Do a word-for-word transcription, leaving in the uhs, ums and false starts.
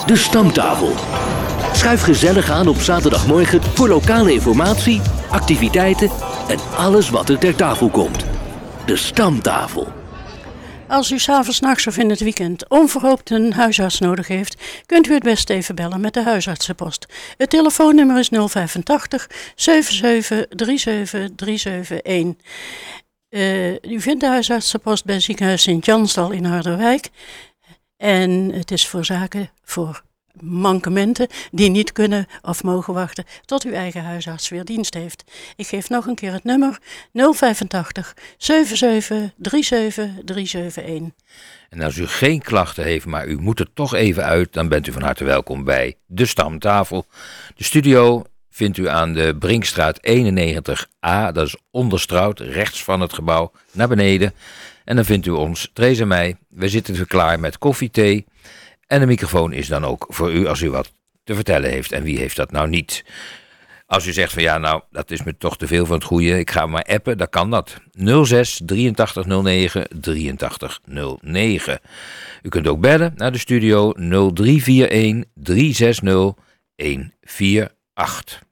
De Stamtafel. Schuif gezellig aan op zaterdagmorgen voor lokale informatie, activiteiten en alles wat er ter tafel komt. De Stamtafel. Als u 's avonds, 's nachts of in het weekend onverhoopt een huisarts nodig heeft, kunt u het best even bellen met de huisartsenpost. Het telefoonnummer is nul vijfentachtig zeven zeven drie zeven drie zeven een. Uh, u vindt de huisartsenpost bij ziekenhuis Sint-Jansdal in Harderwijk. En het is voor zaken voor mankementen die niet kunnen of mogen wachten tot uw eigen huisarts weer dienst heeft. Ik geef nog een keer het nummer nul vijfentachtig zeven zeven drie zeven drie zeven een. En als u geen klachten heeft, maar u moet er toch even uit, dan bent u van harte welkom bij de Stamtafel. De studio vindt u aan de Brinkstraat eenennegentig A, dat is Onderstrout, rechts van het gebouw, naar beneden. En dan vindt u ons, Therese en mij. We zitten er klaar met koffie, thee. En de microfoon is dan ook voor u als u wat te vertellen heeft. En wie heeft dat nou niet? Als u zegt van ja, nou, dat is me toch te veel van het goede. Ik ga maar appen, dan kan dat. nul zes drieëntachtig nul negen drieëntachtig nul negen. U kunt ook bellen naar de studio nul drie vier een drie zes nul een vier acht.